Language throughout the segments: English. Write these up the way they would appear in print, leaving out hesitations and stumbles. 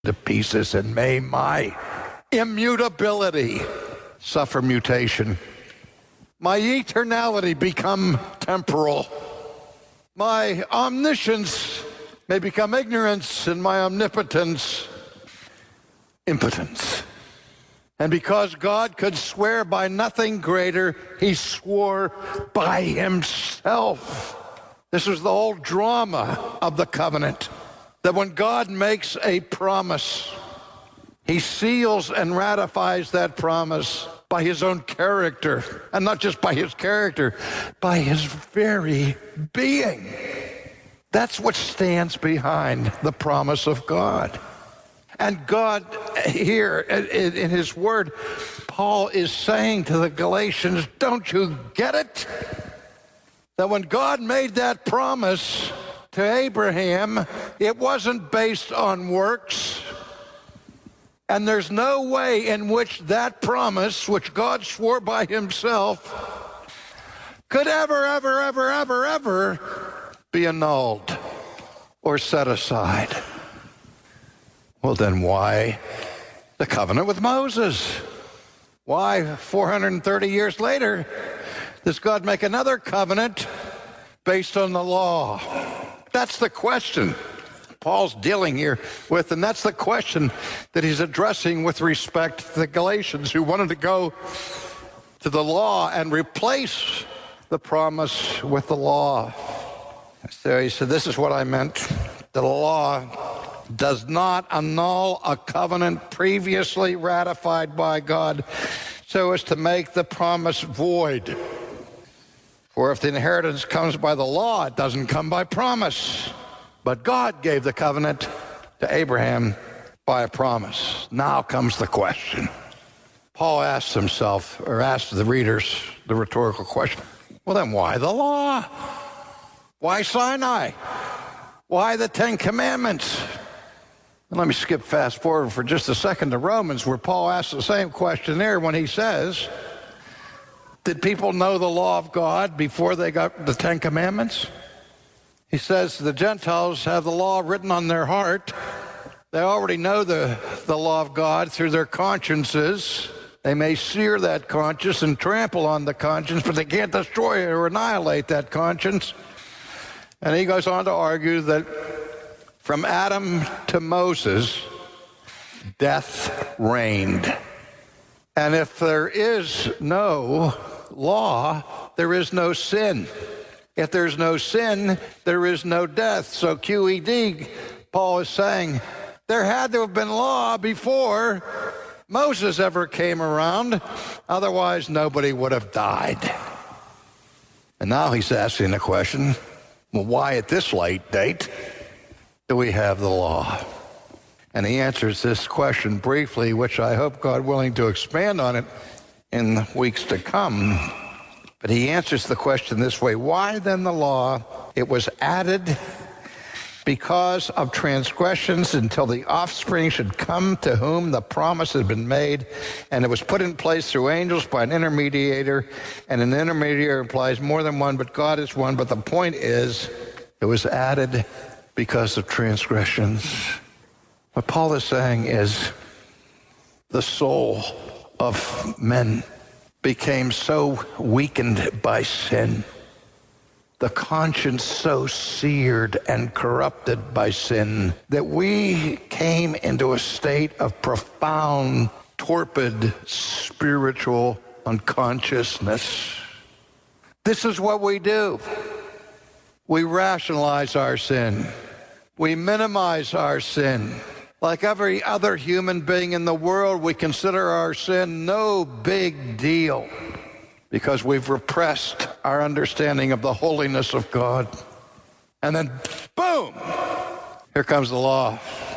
to pieces, and may my immutability suffer mutation. My eternality become temporal. My omniscience may become ignorance, and my omnipotence impotence. And because God could swear by nothing greater, he swore by himself. This was the whole drama of the covenant, that when God makes a promise, he seals and ratifies that promise by his own character, and not just by his character, by his very being. That's what stands behind the promise of God. And God here in his word, Paul is saying to the Galatians, don't you get it? That when God made that promise to Abraham, it wasn't based on works. And there's no way in which that promise, which God swore by himself, could ever be annulled or set aside. Well, then why the covenant with Moses? Why 430 years later does God make another covenant based on the law? That's the question Paul's dealing here with, and that's the question that he's addressing with respect to the Galatians who wanted to go to the law and replace the promise with the law. So he said, this is what I meant. The law does not annul a covenant previously ratified by God so as to make the promise void. For if the inheritance comes by the law, it doesn't come by promise. But God gave the covenant to Abraham by a promise. Now comes the question. Paul asks himself, or asks the readers, the rhetorical question, well then why the law? Why Sinai? Why the Ten Commandments? And let me skip fast forward for just a second to Romans, where Paul asks the same question there when he says, did people know the law of God before they got the Ten Commandments? He says the Gentiles have the law written on their heart. They already know the law of God through their consciences. They may sear that conscience and trample on the conscience, but they can't destroy or annihilate that conscience. And he goes on to argue that from Adam to Moses, death reigned. And if there is no law, there is no sin. If there's no sin, there is no death. So QED, Paul is saying, there had to have been law before Moses ever came around. Otherwise, nobody would have died. And now he's asking the question, well, why at this late date do we have the law? And he answers this question briefly, which I hope, God willing, to expand on it in weeks to come. But he answers the question this way, why then the law? It was added because of transgressions until the offspring should come to whom the promise had been made, and it was put in place through angels by an intermediator, and an intermediary implies more than one, but God is one. But the point is, it was added because of transgressions. What Paul is saying is the soul of men became so weakened by sin, the conscience so seared and corrupted by sin, that we came into a state of profound, torpid, spiritual unconsciousness. This is what we do. We rationalize our sin. We minimize our sin. Like every other human being in the world, we consider our sin no big deal because we've repressed our understanding of the holiness of God. And then, boom, here comes the law.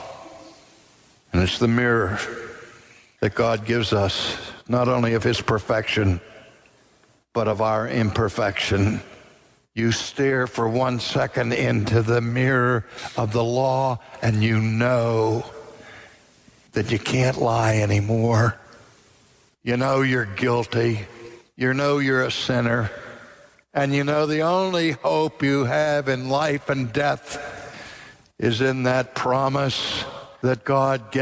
And it's the mirror that God gives us, not only of his perfection, but of our imperfection. You stare for 1 second into the mirror of the law, and you know that you can't lie anymore. You know you're guilty. You know you're a sinner. And you know the only hope you have in life and death is in that promise that God